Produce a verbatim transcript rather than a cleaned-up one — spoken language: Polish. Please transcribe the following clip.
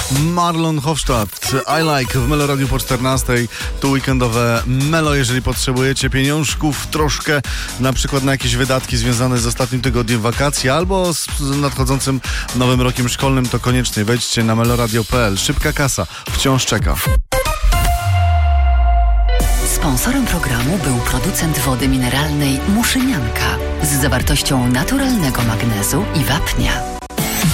Marlon Hofstadt, I Like w Melo Radiu po czternastej. Tu weekendowe Melo, jeżeli potrzebujecie pieniążków troszkę, na przykład na jakieś wydatki związane z ostatnim tygodniem wakacji albo z nadchodzącym nowym rokiem szkolnym, to koniecznie wejdźcie na meloradio kropka p l. Szybka kasa wciąż czeka. Sponsorem programu był producent wody mineralnej Muszynianka z zawartością naturalnego magnezu i wapnia.